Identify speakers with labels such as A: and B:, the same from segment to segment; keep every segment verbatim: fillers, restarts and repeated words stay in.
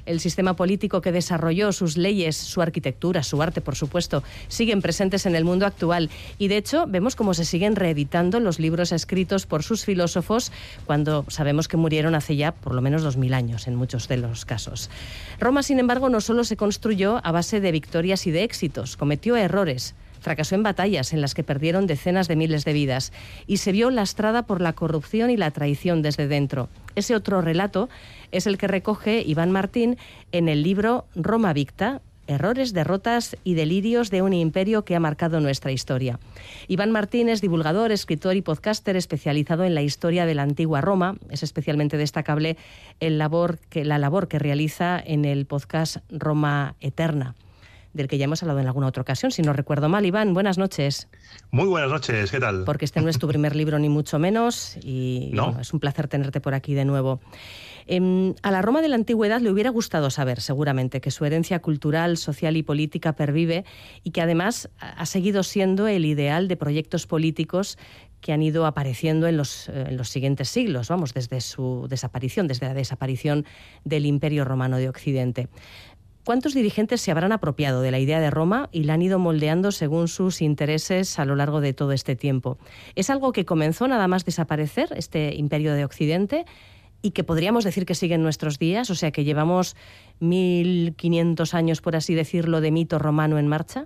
A: El sistema político que desarrolló, sus leyes, su arquitectura, su arte, por supuesto, siguen presentes en el mundo actual. Y de hecho, vemos cómo se siguen reeditando los libros escritos por sus filósofos cuando sabemos que murieron hace ya por lo menos dos mil años en muchos de los casos. Roma, sin embargo, no solo se construyó a base de victorias y de éxitos, cometió errores. Fracasó en batallas en las que perdieron decenas de miles de vidas y se vio lastrada por la corrupción y la traición desde dentro. Ese otro relato es el que recoge Iván Martín en el libro Roma Victa, errores, derrotas y delirios de un imperio que ha marcado nuestra historia. Iván Martín es divulgador, escritor y podcaster especializado en la historia de la antigua Roma. Es especialmente destacable el labor que, la labor que realiza en el podcast Roma Eterna, del que ya hemos hablado en alguna otra ocasión, si no recuerdo mal. Iván, buenas noches.
B: Muy buenas noches, ¿qué tal?
A: Porque este no es tu primer libro, ni mucho menos, y
B: ¿No?
A: Bueno, es un placer tenerte por aquí de nuevo. Eh, a la Roma de la antigüedad le hubiera gustado saber, seguramente, que su herencia cultural, social y política pervive y que además ha seguido siendo el ideal de proyectos políticos que han ido apareciendo en los, eh, en los siguientes siglos, vamos, desde su desaparición, desde la desaparición del Imperio Romano de Occidente. ¿Cuántos dirigentes se habrán apropiado de la idea de Roma y la han ido moldeando según sus intereses a lo largo de todo este tiempo? ¿Es algo que comenzó nada más desaparecer, este Imperio de Occidente, y que podríamos decir que sigue en nuestros días? O sea, que llevamos mil quinientos años, por así decirlo, de mito romano en marcha.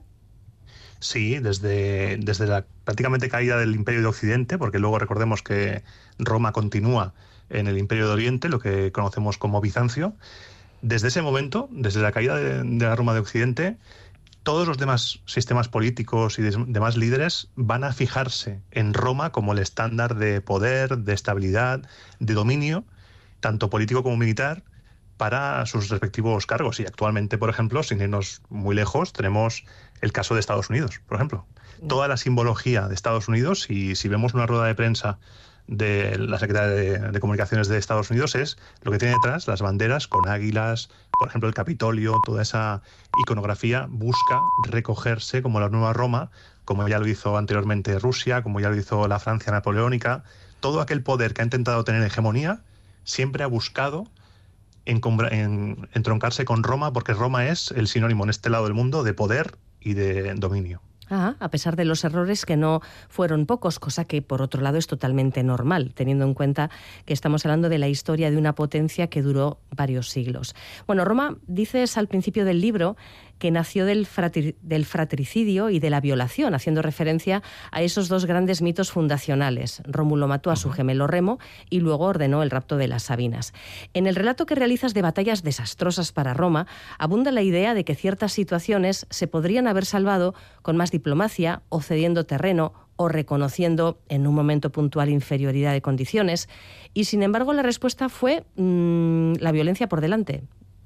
B: Sí, desde, desde la prácticamente caída del Imperio de Occidente, porque luego recordemos que Roma continúa en el Imperio de Oriente, lo que conocemos como Bizancio. Desde ese momento, desde la caída de, de la Roma de Occidente, todos los demás sistemas políticos y de, demás líderes van a fijarse en Roma como el estándar de poder, de estabilidad, de dominio, tanto político como militar, para sus respectivos cargos. Y actualmente, por ejemplo, sin irnos muy lejos, tenemos el caso de Estados Unidos, por ejemplo. Toda la simbología de Estados Unidos, y si vemos una rueda de prensa de la Secretaría de, de Comunicaciones de Estados Unidos, es lo que tiene detrás, las banderas con águilas, por ejemplo el Capitolio, toda esa iconografía busca recogerse como la nueva Roma, como ya lo hizo anteriormente Rusia, como ya lo hizo la Francia napoleónica. Todo aquel poder que ha intentado tener hegemonía siempre ha buscado encombra- en, entroncarse con Roma, porque Roma es el sinónimo en este lado del mundo de poder y de dominio.
A: Ah, a pesar de los errores, que no fueron pocos, cosa que por otro lado es totalmente normal, teniendo en cuenta que estamos hablando de la historia de una potencia que duró varios siglos. Bueno, Roma, dices al principio del libro, que nació del, frater, del fratricidio y de la violación, haciendo referencia a esos dos grandes mitos fundacionales. Rómulo mató a su gemelo Remo y luego ordenó el rapto de las Sabinas. En el relato que realizas de batallas desastrosas para Roma, abunda la idea de que ciertas situaciones se podrían haber salvado con más diplomacia o cediendo terreno o reconociendo en un momento puntual inferioridad de condiciones, y sin embargo la respuesta fue mmm, la violencia por delante.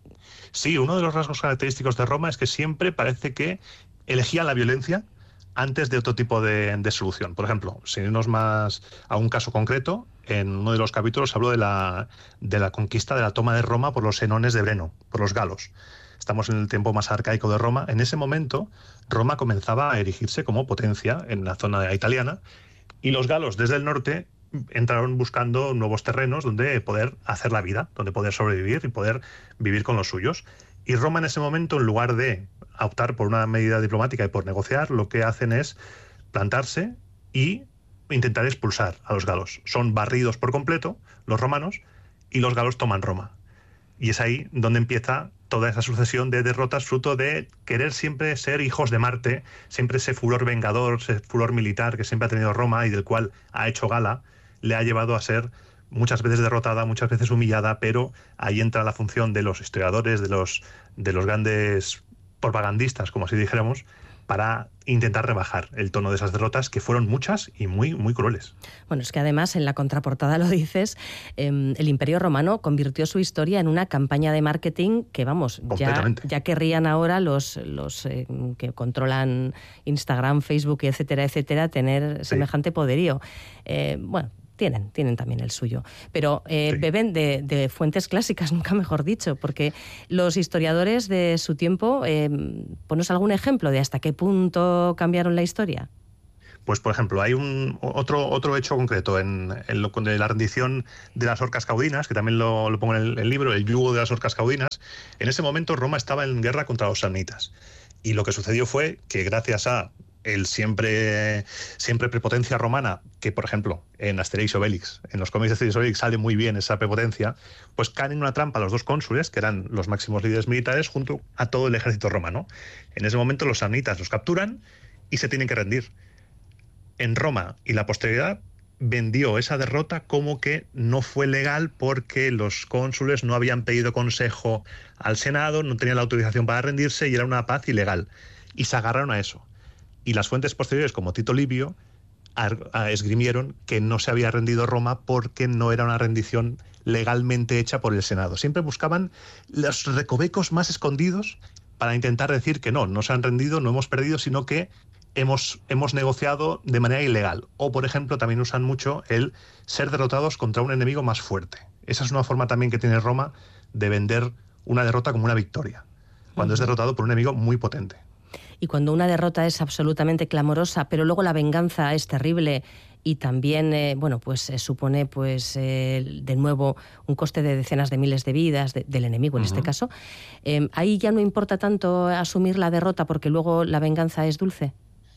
B: Sí, uno de los rasgos característicos de Roma es que siempre parece que elegía la violencia antes de otro tipo de, de solución. Por ejemplo, sin irnos más a un caso concreto, en uno de los capítulos hablo de la, de la conquista de la toma de Roma por los enones de Breno, por los galos. Estamos en el tiempo más arcaico de Roma. En ese momento, Roma comenzaba a erigirse como potencia en la zona italiana, y los galos desde el norte entraron buscando nuevos terrenos donde poder hacer la vida, donde poder sobrevivir y poder vivir con los suyos. Y Roma en ese momento, en lugar de optar por una medida diplomática y por negociar, lo que hacen es plantarse y intentar expulsar a los galos. Son barridos por completo los romanos y los galos toman Roma. Y es ahí donde empieza toda esa sucesión de derrotas, fruto de querer siempre ser hijos de Marte, siempre ese furor vengador, ese furor militar que siempre ha tenido Roma y del cual ha hecho gala, le ha llevado a ser muchas veces derrotada, muchas veces humillada, pero ahí entra la función de los historiadores, de los, de los grandes propagandistas, como si dijéramos, para intentar rebajar el tono de esas derrotas, que fueron muchas y muy, muy crueles.
A: Bueno, es que además en la contraportada lo dices, eh, el Imperio Romano convirtió su historia en una campaña de marketing que, vamos, ya, ya querrían ahora los, los eh, que controlan Instagram, Facebook, etcétera, etcétera, tener sí. semejante poderío. Eh, bueno, Tienen, tienen también el suyo, pero eh, sí. beben de, de fuentes clásicas, nunca mejor dicho, porque los historiadores de su tiempo, eh, ponos algún ejemplo de hasta qué punto cambiaron la historia.
B: Pues, por ejemplo, hay un otro, otro hecho concreto en, en lo, de la rendición de las orcas caudinas, que también lo, lo pongo en el, el libro, el yugo de las orcas caudinas. En ese momento Roma estaba en guerra contra los samnitas. Y lo que sucedió fue que gracias a el siempre, siempre prepotencia romana, que por ejemplo en Asterix y Obelix, en los cómics de Asterix y Obelix sale muy bien esa prepotencia, pues caen en una trampa los dos cónsules, que eran los máximos líderes militares, junto a todo el ejército romano. En ese momento los samnitas los capturan y se tienen que rendir. En Roma y la posteridad vendió esa derrota como que no fue legal porque los cónsules no habían pedido consejo al Senado, no tenían la autorización para rendirse y era una paz ilegal. Y se agarraron a eso. Y las fuentes posteriores, como Tito Livio, esgrimieron que no se había rendido Roma porque no era una rendición legalmente hecha por el Senado. Siempre buscaban los recovecos más escondidos para intentar decir que no, no se han rendido, no hemos perdido, sino que hemos, hemos negociado de manera ilegal. O, por ejemplo, también usan mucho el ser derrotados contra un enemigo más fuerte. Esa es una forma también que tiene Roma de vender una derrota como una victoria, cuando uh-huh. es derrotado por un enemigo muy potente.
A: Y cuando una derrota es absolutamente clamorosa, pero luego la venganza es terrible y también, eh, bueno, pues eh, supone, pues, eh, de nuevo, un coste de decenas de miles de vidas de, del enemigo, en uh-huh. este caso, eh, ahí ya no importa tanto asumir la derrota porque luego la venganza es dulce.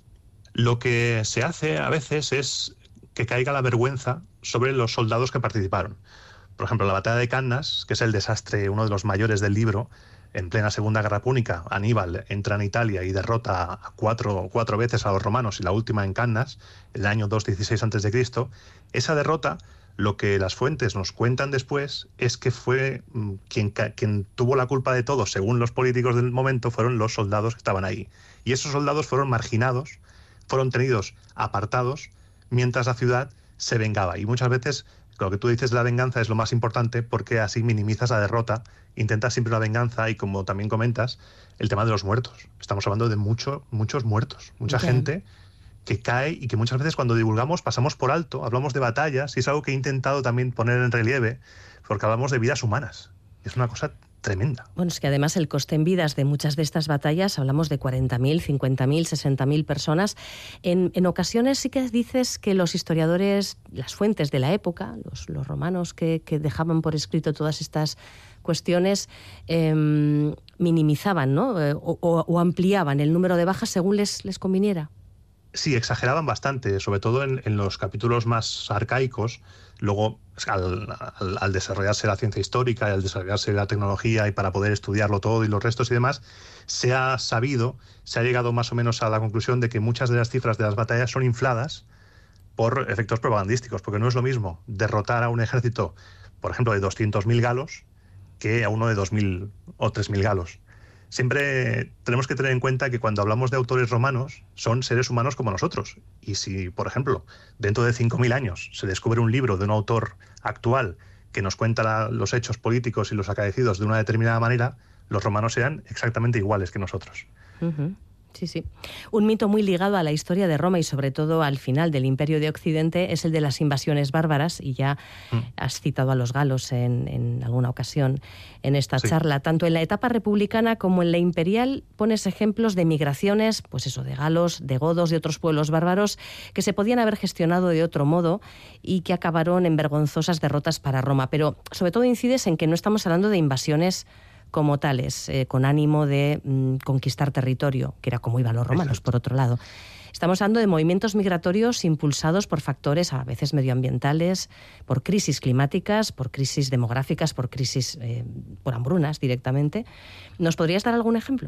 B: Lo que se hace a veces es que caiga la vergüenza sobre los soldados que participaron. Por ejemplo, la batalla de Cannas, que es el desastre, uno de los mayores del libro, en plena Segunda Guerra Púnica, Aníbal entra en Italia y derrota a cuatro, cuatro veces a los romanos, y la última en Cannas, el año doscientos dieciséis antes de Cristo. Esa derrota, lo que las fuentes nos cuentan después, es que fue quien, quien tuvo la culpa de todo, según los políticos del momento, fueron los soldados que estaban ahí. Y esos soldados fueron marginados, fueron tenidos apartados, mientras la ciudad se vengaba. Y muchas veces lo que tú dices de la venganza es lo más importante porque así minimizas la derrota, intentas siempre la venganza y, como también comentas, el tema de los muertos. Estamos hablando de mucho, muchos muertos, mucha okay. gente que cae y que muchas veces cuando divulgamos pasamos por alto, hablamos de batallas y es algo que he intentado también poner en relieve porque hablamos de vidas humanas. Es una cosa tremenda.
A: Bueno, es que además el coste en vidas de muchas de estas batallas, hablamos de cuarenta mil, cincuenta mil, sesenta mil personas. En, en ocasiones sí que dices que los historiadores, las fuentes de la época, los, los romanos que, que dejaban por escrito todas estas cuestiones, eh, minimizaban, ¿no? O, o, o ampliaban el número de bajas según les, les conviniera.
B: Sí, exageraban bastante, sobre todo en, en los capítulos más arcaicos. Luego, al, al, al desarrollarse la ciencia histórica y al desarrollarse la tecnología y para poder estudiarlo todo y los restos y demás, se ha sabido, se ha llegado más o menos a la conclusión de que muchas de las cifras de las batallas son infladas por efectos propagandísticos, porque no es lo mismo derrotar a un ejército, por ejemplo, de doscientos mil galos que a uno de dos mil o tres mil galos. Siempre tenemos que tener en cuenta que cuando hablamos de autores romanos son seres humanos como nosotros. Y si, por ejemplo, dentro de cinco mil años se descubre un libro de un autor actual que nos cuenta la, los hechos políticos y los acaecidos de una determinada manera, los romanos serán exactamente iguales que nosotros.
A: Uh-huh. Sí, sí. Un mito muy ligado a la historia de Roma y sobre todo al final del Imperio de Occidente es el de las invasiones bárbaras, y ya mm. has citado a los galos en, en alguna ocasión en esta sí. charla. Tanto en la etapa republicana como en la imperial pones ejemplos de migraciones, pues eso, de galos, de godos, de otros pueblos bárbaros que se podían haber gestionado de otro modo y que acabaron en vergonzosas derrotas para Roma. Pero sobre todo incides en que no estamos hablando de invasiones como tales, eh, con ánimo de mm, conquistar territorio, que era como iban los romanos, Exacto. por otro lado. Estamos hablando de movimientos migratorios impulsados por factores a veces medioambientales, por crisis climáticas, por crisis demográficas, por crisis, eh, por hambrunas directamente. ¿Nos podrías dar algún ejemplo?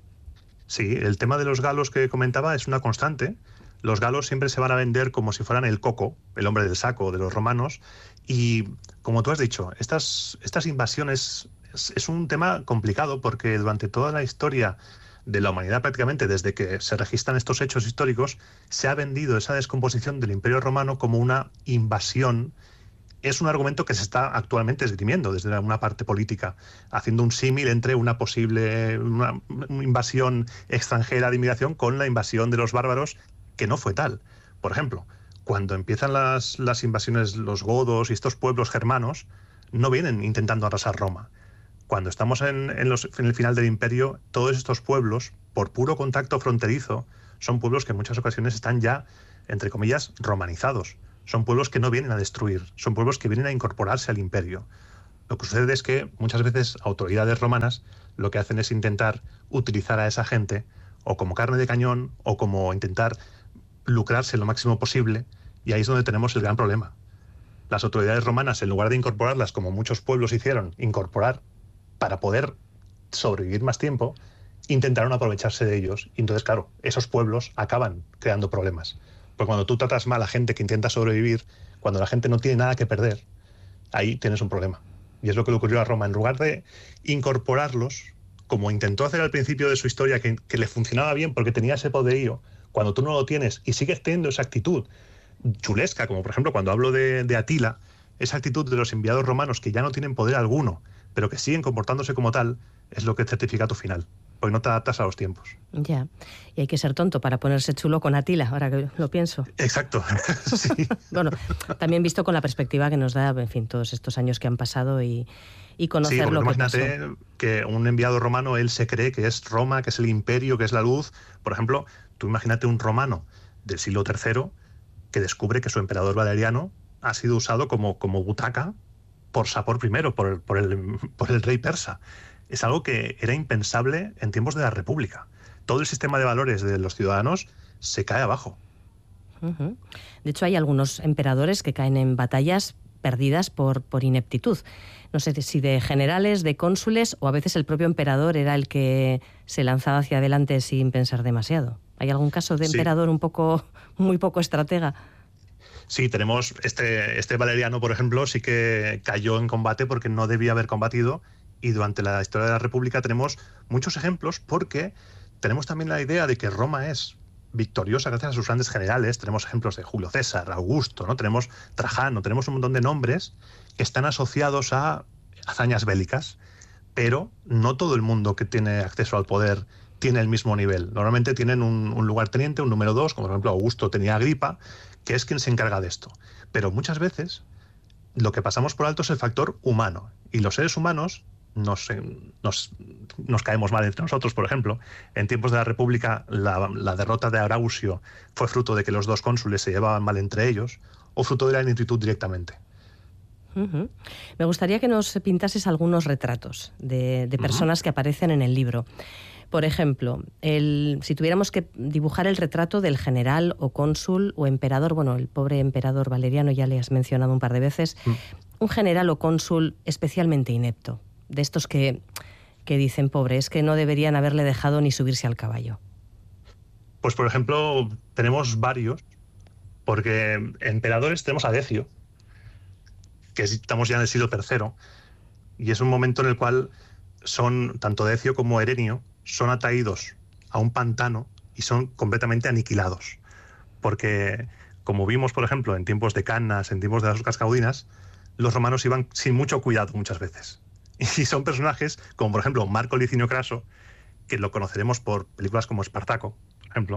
B: Sí, el tema de los galos que comentaba es una constante. Los galos siempre se van a vender como si fueran el coco, el hombre del saco de los romanos. Y como tú has dicho, estas, estas invasiones es, es un tema complicado porque durante toda la historia de la humanidad, prácticamente desde que se registran estos hechos históricos, se ha vendido esa descomposición del Imperio Romano como una invasión. Es un argumento que se está actualmente esgrimiendo desde una parte política, haciendo un símil entre una posible una, una invasión extranjera de inmigración con la invasión de los bárbaros, que no fue tal. Por ejemplo, cuando empiezan las, las invasiones, los godos y estos pueblos germanos, no vienen intentando arrasar Roma. Cuando estamos en, en, los, en el final del imperio, todos estos pueblos, por puro contacto fronterizo, son pueblos que en muchas ocasiones están ya entre comillas, romanizados. Son pueblos que no vienen a destruir, son pueblos que vienen a incorporarse al imperio. Lo que sucede es que muchas veces autoridades romanas lo que hacen es intentar utilizar a esa gente o como carne de cañón o como intentar lucrarse lo máximo posible, y ahí es donde tenemos el gran problema. Las autoridades romanas, en lugar de incorporarlas como muchos pueblos hicieron, incorporar para poder sobrevivir más tiempo, intentaron aprovecharse de ellos. Y entonces, claro, esos pueblos acaban creando problemas. Porque cuando tú tratas mal a gente que intenta sobrevivir, cuando la gente no tiene nada que perder, ahí tienes un problema. Y es lo que le ocurrió a Roma. En lugar de incorporarlos, como intentó hacer al principio de su historia, que, que le funcionaba bien porque tenía ese poderío, cuando tú no lo tienes y sigues teniendo esa actitud chulesca, como por ejemplo cuando hablo de, de Atila, esa actitud de los enviados romanos que ya no tienen poder alguno, pero que siguen comportándose como tal, es lo que certifica tu final, porque no te adaptas a los tiempos.
A: Ya, y hay que ser tonto para ponerse chulo con Atila, ahora que lo pienso.
B: Exacto, sí.
A: Bueno, también visto con la perspectiva que nos da, en fin, todos estos años que han pasado y, y conocer
B: sí,
A: lo que
B: imagínate
A: pasó.
B: Que un enviado romano, él se cree que es Roma, que es el imperio, que es la luz. Por ejemplo, tú imagínate un romano del siglo tercero que descubre que su emperador Valeriano ha sido usado como, como butaca por Sapor primero, por el, por, el, por el rey persa. Es algo que era impensable en tiempos de la República. Todo el sistema de valores de los ciudadanos se cae abajo.
A: Uh-huh. De hecho, hay algunos emperadores que caen en batallas perdidas por, por ineptitud. No sé si de generales, de cónsules, o a veces el propio emperador era el que se lanzaba hacia adelante sin pensar demasiado. ¿Hay algún caso de emperador sí. un poco, muy poco estratega?
B: Sí, tenemos este, este Valeriano, por ejemplo, sí que cayó en combate porque no debía haber combatido, y durante la historia de la República tenemos muchos ejemplos porque tenemos también la idea de que Roma es victoriosa gracias a sus grandes generales. Tenemos ejemplos de Julio César, Augusto, ¿no? Tenemos Trajano, tenemos un montón de nombres que están asociados a hazañas bélicas, pero no todo el mundo que tiene acceso al poder tiene el mismo nivel. Normalmente tienen un, un lugarteniente, un número dos, como por ejemplo Augusto tenía Agripa, que es quien se encarga de esto. Pero muchas veces lo que pasamos por alto es el factor humano, y los seres humanos Nos, nos, nos caemos mal entre nosotros. Por ejemplo, en tiempos de la República, la, la derrota de Arausio fue fruto de que los dos cónsules se llevaban mal entre ellos, o fruto de la ineptitud directamente.
A: Uh-huh. Me gustaría que nos pintases algunos retratos de, de personas uh-huh. que aparecen en el libro. Por ejemplo, el, si tuviéramos que dibujar el retrato del general o cónsul o emperador, bueno, el pobre emperador Valeriano ya le has mencionado un par de veces, uh-huh. un general o cónsul especialmente inepto, de estos que, que dicen, pobre, es que no deberían haberle dejado ni subirse al caballo.
B: Pues, por ejemplo, tenemos varios, porque emperadores tenemos a Decio, que estamos ya en el siglo tercero, y es un momento en el cual son, tanto Decio como Herenio, son atraídos a un pantano y son completamente aniquilados. Porque, como vimos, por ejemplo, en tiempos de Cannas, en tiempos de las Orcas Caudinas, los romanos iban sin mucho cuidado muchas veces. Y son personajes como, por ejemplo, Marco Licinio Craso, que lo conoceremos por películas como Espartaco, por ejemplo.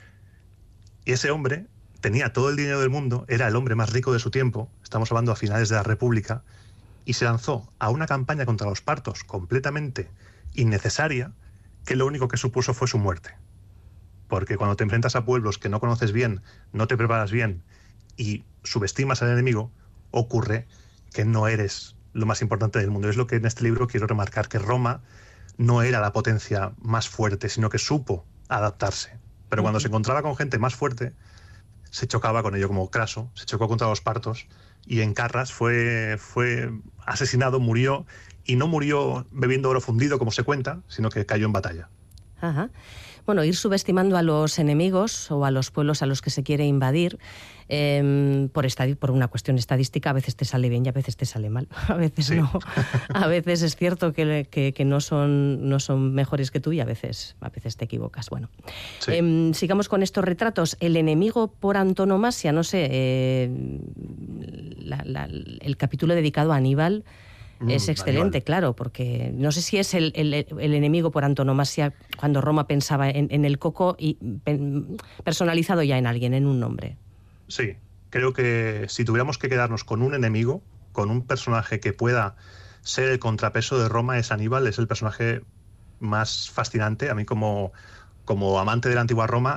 B: Y ese hombre tenía todo el dinero del mundo, era el hombre más rico de su tiempo, estamos hablando a finales de la República, y se lanzó a una campaña contra los partos completamente innecesaria, que lo único que supuso fue su muerte. Porque cuando te enfrentas a pueblos que no conoces bien, no te preparas bien y subestimas al enemigo, ocurre que no eres lo más importante del mundo. Es lo que en este libro quiero remarcar, que Roma no era la potencia más fuerte, sino que supo adaptarse. Pero cuando se encontraba con gente más fuerte, se chocaba con ello, como Craso, se chocó contra los partos, y en Carras fue, fue asesinado, murió, y no murió bebiendo oro fundido, como se cuenta, sino que cayó en batalla.
A: Ajá. Bueno, ir subestimando a los enemigos o a los pueblos a los que se quiere invadir, eh, por, estadi- por una cuestión estadística, a veces te sale bien y a veces te sale mal. A veces sí. no. A veces es cierto que, que, que no, son, no son mejores que tú y a veces, a veces te equivocas. Bueno, sí. eh, sigamos con estos retratos. El enemigo por antonomasia, no sé, eh, la, la, el capítulo dedicado a Aníbal es excelente, Aníbal. Claro, porque no sé si es el, el, el enemigo por antonomasia cuando Roma pensaba en, en el coco y pen, personalizado ya en alguien, en un nombre.
B: Sí, creo que si tuviéramos que quedarnos con un enemigo, con un personaje que pueda ser el contrapeso de Roma, es Aníbal. Es el personaje más fascinante. A mí como, como amante de la antigua Roma,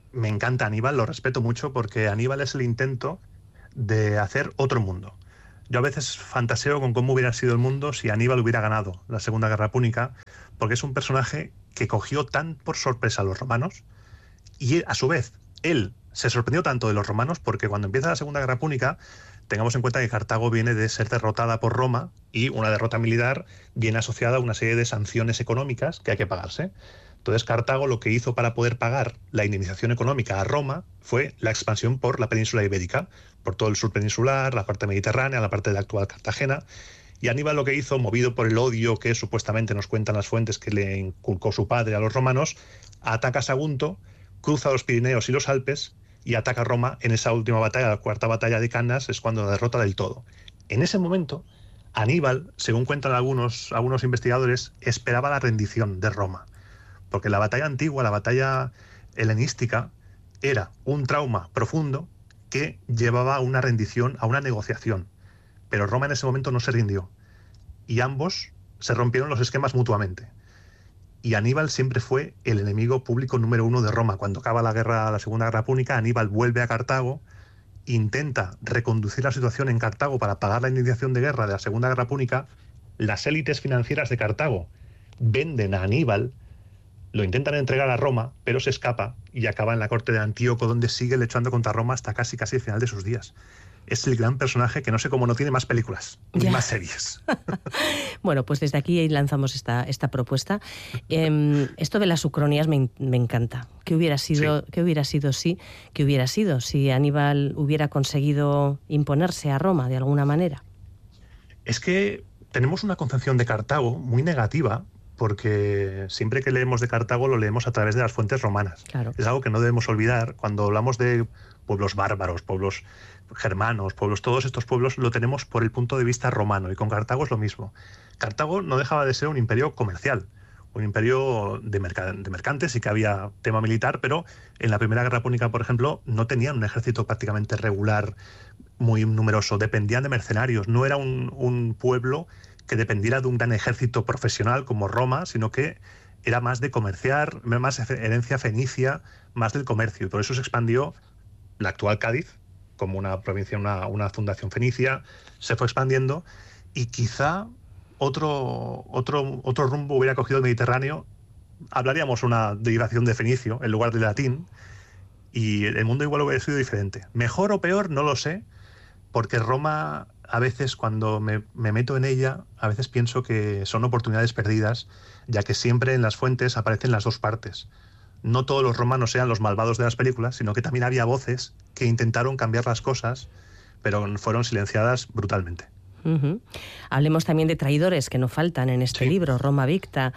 B: me encanta Aníbal, lo respeto mucho, porque Aníbal es el intento de hacer otro mundo. Yo a veces fantaseo con cómo hubiera sido el mundo si Aníbal hubiera ganado la Segunda Guerra Púnica, porque es un personaje que cogió tan por sorpresa a los romanos, y a su vez él se sorprendió tanto de los romanos, porque cuando empieza la Segunda Guerra Púnica, tengamos en cuenta que Cartago viene de ser derrotada por Roma, y una derrota militar viene asociada a una serie de sanciones económicas que hay que pagarse. Entonces Cartago lo que hizo para poder pagar la indemnización económica a Roma fue la expansión por la península ibérica, por todo el sur peninsular, la parte mediterránea, la parte de la actual Cartagena. Y Aníbal lo que hizo, movido por el odio que supuestamente nos cuentan las fuentes que le inculcó su padre a los romanos, ataca a Sagunto, cruza los Pirineos y los Alpes y ataca a Roma en esa última batalla, la cuarta batalla de Cannas, es cuando la derrota del todo. En ese momento, Aníbal, según cuentan algunos, algunos investigadores, esperaba la rendición de Roma. Porque la batalla antigua, la batalla helenística, era un trauma profundo que llevaba a una rendición, a una negociación. Pero Roma en ese momento no se rindió. Y ambos se rompieron los esquemas mutuamente. Y Aníbal siempre fue el enemigo público número uno de Roma. Cuando acaba la guerra, la Segunda Guerra Púnica, Aníbal vuelve a Cartago, intenta reconducir la situación en Cartago para pagar la indemnización de guerra de la Segunda Guerra Púnica. Las élites financieras de Cartago venden a Aníbal, lo intentan entregar a Roma, pero se escapa y acaba en la corte de Antíoco, donde sigue luchando contra Roma hasta casi casi el final de sus días. Es el gran personaje que no sé cómo no tiene más películas, ni ya. más series.
A: Bueno, pues desde aquí lanzamos esta, esta propuesta. Eh, esto de las ucronías me, me encanta. ¿Qué hubiera sido, sí. ¿Qué hubiera sido sí? ¿Qué hubiera sido si Aníbal hubiera conseguido imponerse a Roma de alguna manera?
B: Es que tenemos una concepción de Cartago muy negativa, porque siempre que leemos de Cartago lo leemos a través de las fuentes romanas.
A: Claro.
B: Es algo que no debemos olvidar. Cuando hablamos de pueblos bárbaros, pueblos germanos, pueblos, todos estos pueblos lo tenemos por el punto de vista romano, y con Cartago es lo mismo. Cartago no dejaba de ser un imperio comercial, un imperio de, merc de mercantes, sí que había tema militar, pero en la Primera Guerra Púnica, por ejemplo, no tenían un ejército prácticamente regular muy numeroso, dependían de mercenarios, no era un, un pueblo que dependiera de un gran ejército profesional como Roma, sino que era más de comerciar, más herencia fenicia, más del comercio. Y por eso se expandió la actual Cádiz como una provincia, una, una fundación fenicia, se fue expandiendo, y quizá otro, otro, otro rumbo hubiera cogido el Mediterráneo. Hablaríamos una derivación de fenicio en lugar de latín, y el mundo igual hubiera sido diferente. Mejor o peor, no lo sé, porque Roma, a veces cuando me, me meto en ella, a veces pienso que son oportunidades perdidas, ya que siempre en las fuentes aparecen las dos partes. No todos los romanos sean los malvados de las películas, sino que también había voces que intentaron cambiar las cosas, pero fueron silenciadas brutalmente.
A: Uh-huh. Hablemos también de traidores que no faltan en este
B: sí.
A: libro, Roma Victa.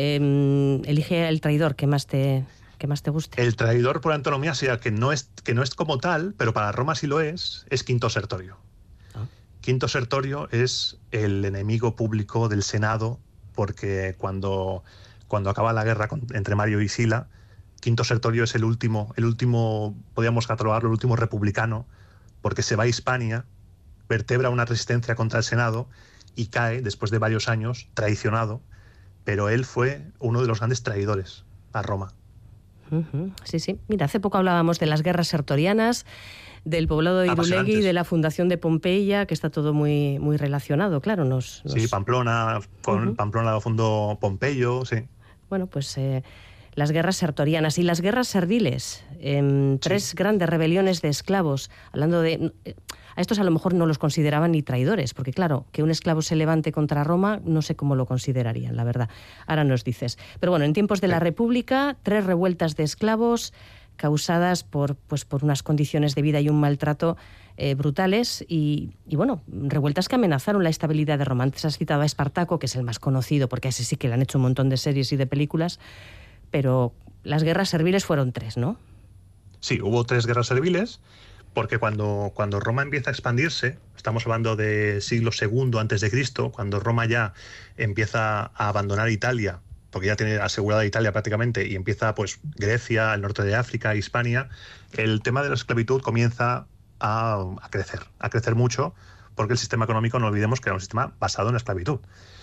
A: Eh, elige el traidor que más te... que más te guste.
B: El traidor por antonomía, sea que no es que no es como tal, pero para Roma sí lo es, es Quinto Sertorio. ¿Ah? Quinto Sertorio es el enemigo público del Senado, porque cuando, cuando acaba la guerra con, entre Mario y Sila, Quinto Sertorio es el último, el último, podríamos catalogarlo, el último republicano, porque se va a Hispania, vertebra una resistencia contra el Senado y cae, después de varios años, traicionado, pero él fue uno de los grandes traidores a Roma.
A: Uh-huh. Sí, sí. Mira, hace poco hablábamos de las guerras sertorianas, del poblado de Irulegui, de la fundación de Pompeya, que está todo muy, muy relacionado, claro. Nos, nos...
B: Sí, Pamplona, con uh-huh. Pamplona lo fundó Pompeyo, sí.
A: Bueno, pues eh, las guerras sertorianas y las guerras serviles, eh, tres sí. grandes rebeliones de esclavos, hablando de... Eh, a estos a lo mejor no los consideraban ni traidores, porque claro, que un esclavo se levante contra Roma, no sé cómo lo considerarían, la verdad. Ahora nos dices. Pero bueno, en tiempos de la República, tres revueltas de esclavos causadas por, pues, por unas condiciones de vida y un maltrato eh, brutales y, y, bueno, revueltas que amenazaron la estabilidad de Roma. Antes has citado a Espartaco, que es el más conocido, porque a ese sí que le han hecho un montón de series y de películas, pero las guerras serviles fueron tres, ¿no? Sí, hubo tres guerras serviles.
B: Porque cuando, cuando Roma empieza a expandirse, estamos hablando de siglo segundo antes de Cristo, cuando Roma ya empieza a abandonar Italia, porque ya tiene asegurada Italia prácticamente, y empieza pues Grecia, el norte de África, Hispania, el tema de la esclavitud comienza a, a crecer, a crecer mucho, porque el sistema económico, no olvidemos que era un sistema basado en la esclavitud.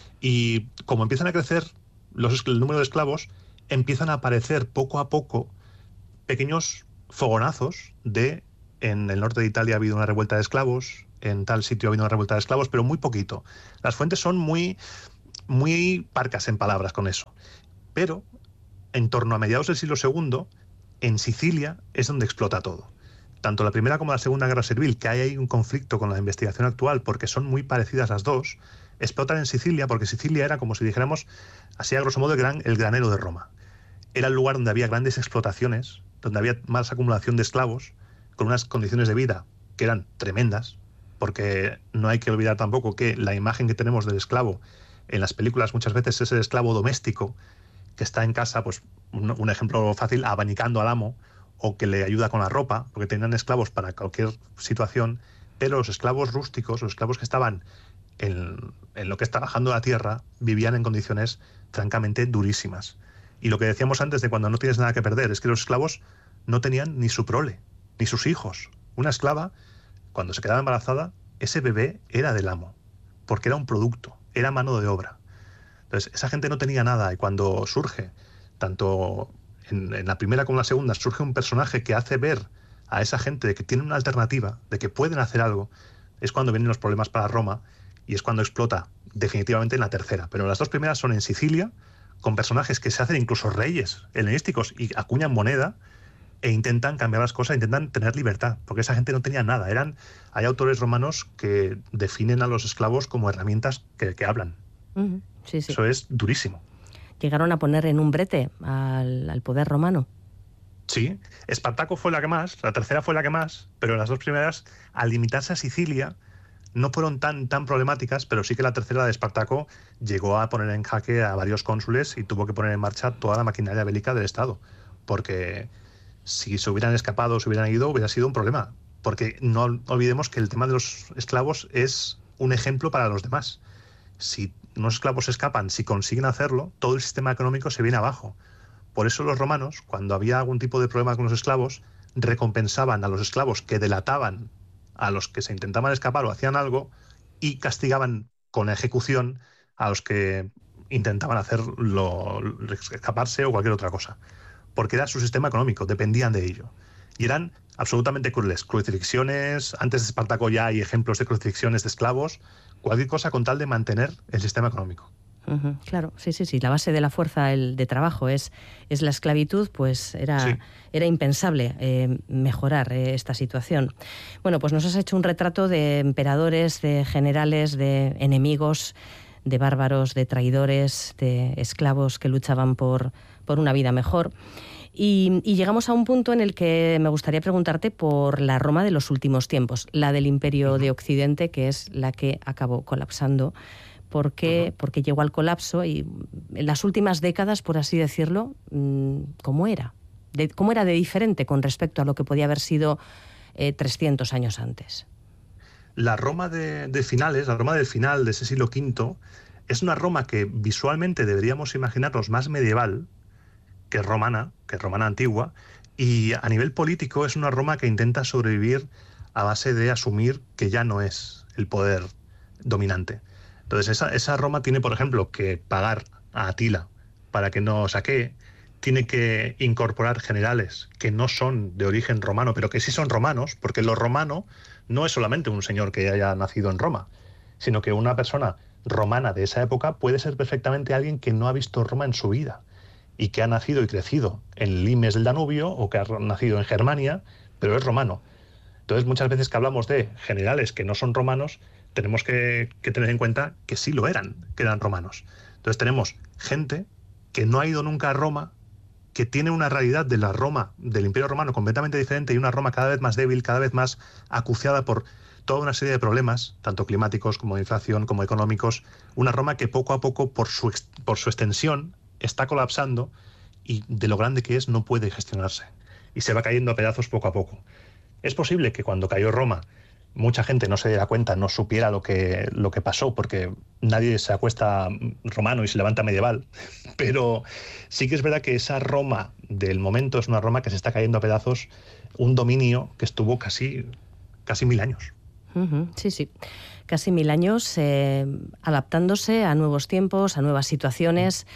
B: Y como empiezan a crecer los, el número de esclavos, empiezan a aparecer poco a poco pequeños fogonazos de en el norte de Italia ha habido una revuelta de esclavos, en tal sitio ha habido una revuelta de esclavos, pero muy poquito. Las fuentes son muy, muy parcas en palabras con eso. Pero en torno a mediados del siglo segundo, en Sicilia es donde explota todo. Tanto la Primera como la Segunda Guerra Servil, que hay ahí un conflicto con la investigación actual porque son muy parecidas las dos, explotan en Sicilia porque Sicilia era como si dijéramos, así a grosso modo, el, gran, el granero de Roma. Era el lugar donde había grandes explotaciones, donde había más acumulación de esclavos, con unas condiciones de vida que eran tremendas, porque no hay que olvidar tampoco que la imagen que tenemos del esclavo en las películas muchas veces es el esclavo doméstico, que está en casa, pues un, un ejemplo fácil, abanicando al amo, o que le ayuda con la ropa, porque tenían esclavos para cualquier situación, pero los esclavos rústicos, los esclavos que estaban en, en lo que es trabajando la tierra, vivían en condiciones francamente durísimas. Y lo que decíamos antes de cuando no tienes nada que perder, es que los esclavos no tenían ni su prole, ni sus hijos. Una esclava, cuando se quedaba embarazada, ese bebé era del amo, porque era un producto, era mano de obra. Entonces, esa gente no tenía nada, y cuando surge, tanto en, en la primera como en la segunda, surge un personaje que hace ver a esa gente de que tienen una alternativa, de que pueden hacer algo, es cuando vienen los problemas para Roma, y es cuando explota definitivamente en la tercera. Pero las dos primeras son en Sicilia, con personajes que se hacen incluso reyes helenísticos y acuñan moneda, e intentan cambiar las cosas, intentan tener libertad, porque esa gente no tenía nada. Eran, hay autores romanos que definen a los esclavos como herramientas que, que hablan.
A: Uh-huh. Sí, sí.
B: Eso es durísimo.
A: Llegaron a poner en un brete al, al poder romano.
B: Sí, Espartaco fue la que más, la tercera fue la que más, pero las dos primeras, al limitarse a Sicilia, no fueron tan, tan problemáticas, pero sí que la tercera de Espartaco llegó a poner en jaque a varios cónsules y tuvo que poner en marcha toda la maquinaria bélica del Estado, porque si se hubieran escapado o se hubieran ido, hubiera sido un problema. Porque no olvidemos que el tema de los esclavos es un ejemplo para los demás. Si unos esclavos escapan, si consiguen hacerlo, todo el sistema económico se viene abajo. Por eso los romanos, cuando había algún tipo de problema con los esclavos, recompensaban a los esclavos que delataban a los que se intentaban escapar o hacían algo, y castigaban con ejecución a los que intentaban hacerlo, escaparse o cualquier otra cosa. Porque era su sistema económico, dependían de ello. Y eran absolutamente crueles. Crucifixiones, antes de Espartaco ya hay ejemplos de crucifixiones de esclavos, cualquier cosa con tal de mantener el sistema económico.
A: Uh-huh, claro, sí, sí, sí. La base de la fuerza el de trabajo es, es la esclavitud, pues era, sí. era impensable eh, mejorar eh, esta situación. Bueno, pues nos has hecho un retrato de emperadores, de generales, de enemigos, de bárbaros, de traidores, de esclavos que luchaban por, por una vida mejor. Y, y llegamos a un punto en el que me gustaría preguntarte por la Roma de los últimos tiempos, la del Imperio de Occidente, que es la que acabó colapsando. ¿Por qué, por qué llegó al colapso? Y en las últimas décadas, por así decirlo, ¿cómo era? De, ¿Cómo era de diferente con respecto a lo que podía haber sido eh, trescientos años antes?
B: La Roma de, de finales, la Roma del final de ese siglo quinto, es una Roma que visualmente deberíamos imaginarnos más medieval que romana, que romana antigua, y a nivel político es una Roma que intenta sobrevivir a base de asumir que ya no es el poder dominante. Entonces esa, esa Roma tiene, por ejemplo, que pagar a Atila para que no saquee, tiene que incorporar generales que no son de origen romano, pero que sí son romanos, porque lo romano no es solamente un señor que haya nacido en Roma, sino que una persona romana de esa época puede ser perfectamente alguien que no ha visto Roma en su vida y que ha nacido y crecido en limes del Danubio o que ha nacido en Germania, pero es romano. Entonces muchas veces que hablamos de generales que no son romanos, tenemos que, que tener en cuenta que sí lo eran, que eran romanos. Entonces tenemos gente que no ha ido nunca a Roma, que tiene una realidad de la Roma, del Imperio Romano completamente diferente y una Roma cada vez más débil, cada vez más acuciada por toda una serie de problemas, tanto climáticos como de inflación, como económicos. Una Roma que poco a poco, por su, por su extensión, está colapsando y de lo grande que es no puede gestionarse. Y se va cayendo a pedazos poco a poco. Es posible que cuando cayó Roma mucha gente no se diera cuenta, no supiera lo que, lo que pasó, porque nadie se acuesta romano y se levanta medieval. Pero sí que es verdad que esa Roma del momento es una Roma que se está cayendo a pedazos, un dominio que estuvo casi, casi mil años.
A: Uh-huh, sí, sí. Casi mil años eh, adaptándose a nuevos tiempos, a nuevas situaciones.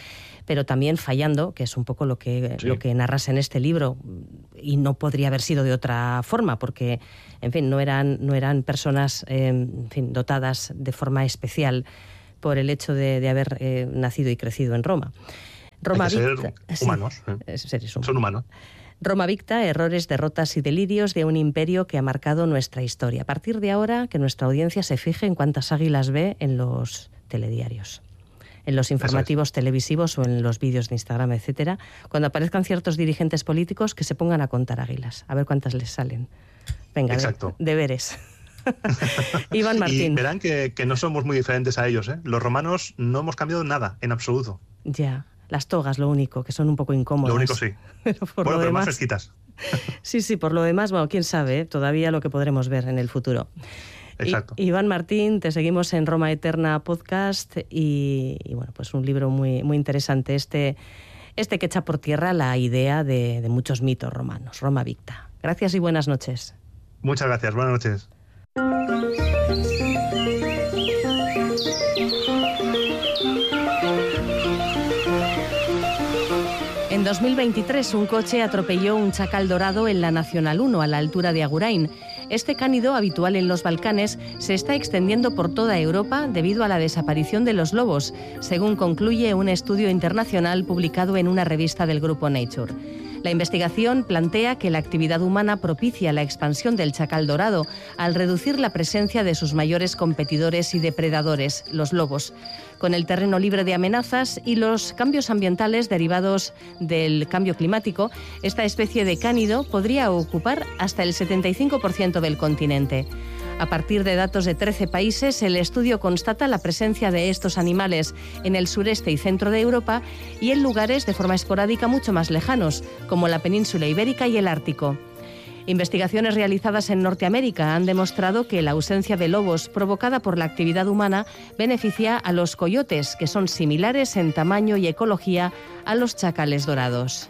A: pero también fallando, que es un poco lo que, sí. lo que narras en este libro, y no podría haber sido de otra forma, porque, en fin, no eran, no eran personas eh, en fin, dotadas de forma especial por el hecho de, de haber eh, nacido y crecido en Roma. Roma
B: Hay que
A: Victa,
B: ser humanos.
A: Sí, seres humanos.
B: Son humanos.
A: Roma Victa, errores, derrotas y delirios de un imperio que ha marcado nuestra historia. A partir de ahora, que nuestra audiencia se fije en cuántas águilas ve en los telediarios, en los informativos televisivos o en los vídeos de Instagram, etcétera. Cuando aparezcan ciertos dirigentes políticos, que se pongan a contar águilas, a ver cuántas les salen. Venga, Exacto. De, deberes. Iván Martín.
B: Y verán que, que no somos muy diferentes a ellos, ¿eh? Los romanos no hemos cambiado nada, en absoluto.
A: Ya. Las togas, lo único, que son un poco incómodas.
B: Lo único sí.
A: Pero por
B: bueno,
A: lo
B: pero
A: demás,
B: más fresquitas.
A: Sí, sí, por lo demás, bueno, quién sabe, ¿eh? Todavía lo que podremos ver en el futuro.
B: Exacto.
A: I, Iván Martín, te seguimos en Roma Eterna Podcast y, y bueno, pues un libro muy, muy interesante, este, este que echa por tierra la idea de, de muchos mitos romanos, Roma Victa. Gracias y buenas noches.
B: Muchas gracias, buenas noches.
A: En dos mil veintitrés, un coche atropelló un chacal dorado en la Nacional uno, a la altura de Agurain. Este cánido, habitual en los Balcanes, se está extendiendo por toda Europa debido a la desaparición de los lobos, según concluye un estudio internacional publicado en una revista del grupo Nature. La investigación plantea que la actividad humana propicia la expansión del chacal dorado al reducir la presencia de sus mayores competidores y depredadores, los lobos. Con el terreno libre de amenazas y los cambios ambientales derivados del cambio climático, esta especie de cánido podría ocupar hasta el setenta y cinco por ciento del continente. A partir de datos de trece países, el estudio constata la presencia de estos animales en el sureste y centro de Europa y en lugares de forma esporádica mucho más lejanos, como la península ibérica y el Ártico. Investigaciones realizadas en Norteamérica han demostrado que la ausencia de lobos provocada por la actividad humana beneficia a los coyotes, que son similares en tamaño y ecología a los chacales dorados.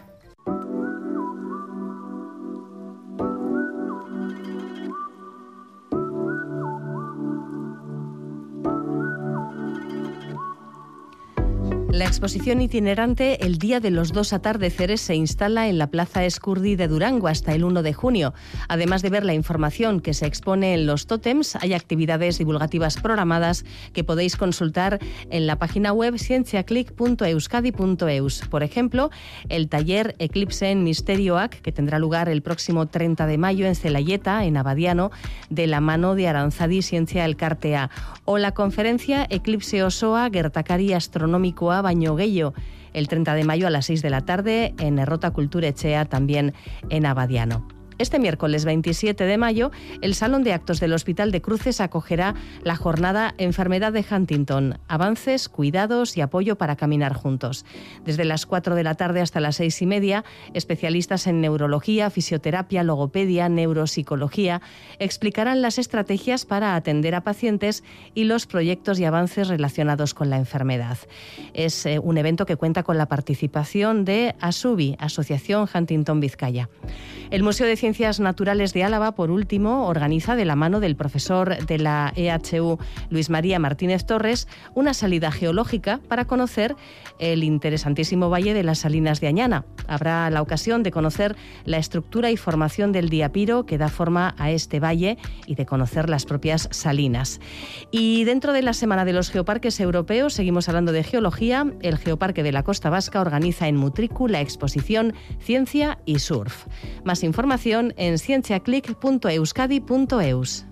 A: La exposición itinerante El Día de los Dos Atardeceres se instala en la Plaza Escurdi de Durango hasta el uno de junio. Además de ver la información que se expone en los tótems, hay actividades divulgativas programadas que podéis consultar en la página web cienciaclick punto euskadi punto eus. Por ejemplo, el taller Eclipse en Misterioak, que tendrá lugar el próximo treinta de mayo en Zelaieta, en Abadiano, de la mano de Aranzadi Zientzia Elkartea, o la conferencia Eclipse Osoa Gertakari Astronomikoa Baino Gehiago, el treinta de mayo a las seis de la tarde en Errota Kulturetxea, también en Abadiano. Este miércoles veintisiete de mayo, el Salón de Actos del Hospital de Cruces acogerá la jornada Enfermedad de Huntington, avances, cuidados y apoyo para caminar juntos. Desde las cuatro de la tarde hasta las seis y media, especialistas en neurología, fisioterapia, logopedia, neuropsicología explicarán las estrategias para atender a pacientes y los proyectos y avances relacionados con la enfermedad. Es eh, un evento que cuenta con la participación de ASUBI, Asociación Huntington Vizcaya. El Museo de Ciencias Naturales de Álava, por último, organiza de la mano del profesor de la E H U, Luis María Martínez Torres, una salida geológica para conocer el interesantísimo Valle de las Salinas de Añana. Habrá la ocasión de conocer la estructura y formación del diapiro que da forma a este valle y de conocer las propias salinas. Y dentro de la Semana de los Geoparques Europeos, seguimos hablando de geología. El Geoparque de la Costa Vasca organiza en Mutriku la exposición Ciencia y Surf. Más información en cienciaclick punto euskadi punto eus.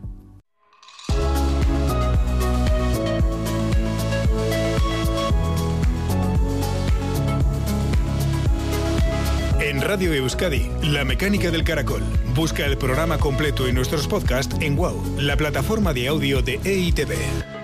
C: En Radio Euskadi, La Mecánica del Caracol. Busca el programa completo y nuestros podcasts en WOW, la plataforma de audio de E I T V.